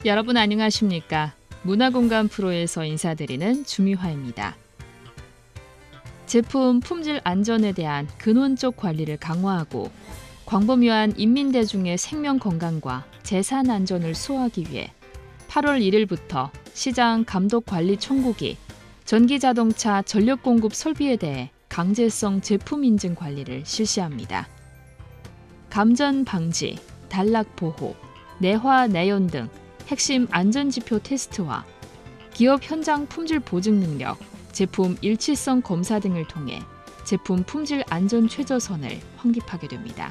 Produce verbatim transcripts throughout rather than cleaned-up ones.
여러분 안녕하십니까? 문화공간 프로에서 인사드리는 주미화입니다. 제품 품질 안전에 대한 근원적 관리를 강화하고 광범위한 인민대중의 생명 건강과 재산 안전을 수호하기 위해 팔월 일일부터 시장 감독관리 총국이 전기자동차 전력공급 설비에 대해 강제성 제품 인증 관리를 실시합니다. 감전 방지, 단락 보호, 내화 내연 등 핵심 안전지표 테스트와 기업 현장 품질 보증 능력, 제품 일치성 검사 등을 통해 제품 품질 안전 최저선을 확립하게 됩니다.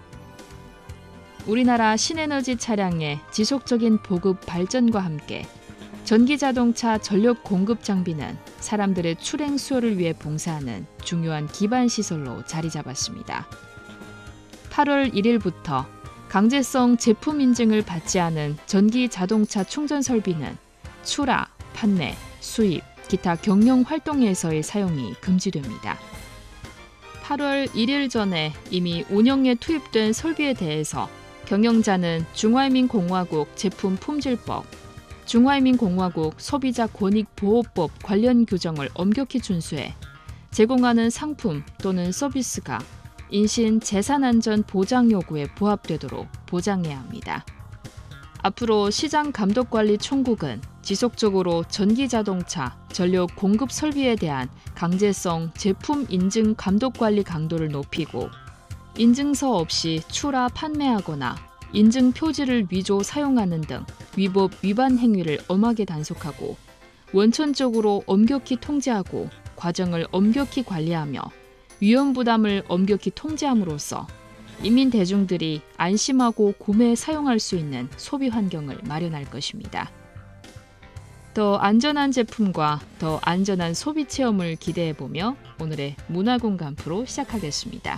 우리나라 신에너지 차량의 지속적인 보급 발전과 함께 전기자동차 전력 공급 장비는 사람들의 출행 수요를 위해 봉사하는 중요한 기반 시설로 자리 잡았습니다. 팔월 일일부터 강제성 제품 인증을 받지 않은 전기자동차 충전 설비는 출하, 판매, 수입, 기타 경영 활동에서의 사용이 금지됩니다. 팔월 일일 전에 이미 운영에 투입된 설비에 대해서 경영자는 중화인민공화국 제품품질법, 중화인민공화국 소비자권익보호법 관련 규정을 엄격히 준수해 제공하는 상품 또는 서비스가 인신 재산안전 보장 요구에 부합되도록 보장해야 합니다. 앞으로 시장감독관리 총국은 지속적으로 전기자동차 전력 공급 설비에 대한 강제성 제품 인증 감독관리 강도를 높이고 인증서 없이 출하 판매하거나 인증 표지를 위조 사용하는 등 위법 위반 행위를 엄하게 단속하고 원천적으로 엄격히 통제하고 과정을 엄격히 관리하며 위험 부담을 엄격히 통제함으로써 인민 대중들이 안심하고 구매 사용할 수 있는 소비 환경을 마련할 것입니다. 더 안전한 제품과 더 안전한 소비 체험을 기대해보며 오늘의 문화공간 프로 시작하겠습니다.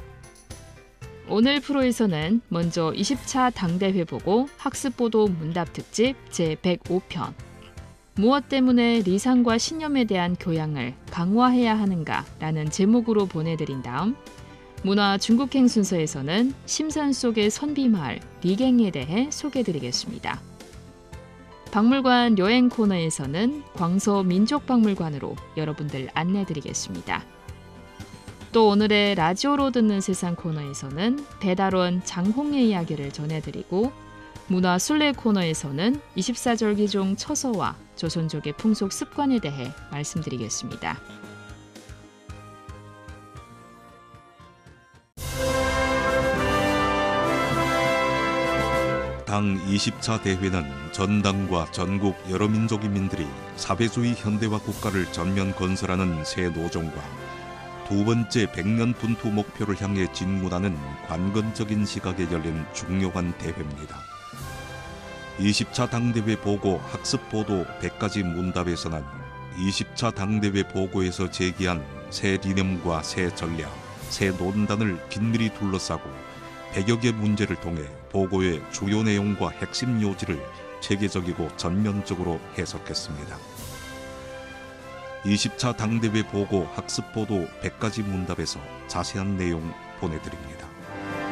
오늘 프로에서는 먼저 이십 차 당대회 보고 학습보도 문답 특집 제백오 편 무엇 때문에 리상과 신념에 대한 교양을 강화해야 하는가라는 제목으로 보내드린 다음 문화 중국행 순서에서는 심산 속의 선비마을 리갱에 대해 소개해드리겠습니다. 박물관 여행 코너에서는 광서 민족박물관으로 여러분들 안내드리겠습니다. 또 오늘의 라디오로 듣는 세상 코너에서는 배달원 장홍의 이야기를 전해드리고 문화 순례 코너에서는 이십사 절기 중 처서와 조선족의 풍속 습관에 대해 말씀드리겠습니다. 당 이십 차 대회는 전당과 전국 여러 민족 인민들이 사회주의 현대화 국가를 전면 건설하는 새 노종과 두 번째 백 년 분투 목표를 향해 진군하는 관건적인 시각에 열린 중요한 대회입니다. 이십 차 당대회 보고 학습보도 백 가지 문답에서는 이십 차 당대회 보고에서 제기한 새理念과 새 전략, 새 논단을 긴밀히 둘러싸고 백여 개 문제를 통해 보고의 주요 내용과 핵심 요지를 체계적이고 전면적으로 해석했습니다. 이십 차 당대회 보고 학습보도 백 가지 문답에서 자세한 내용 보내드립니다.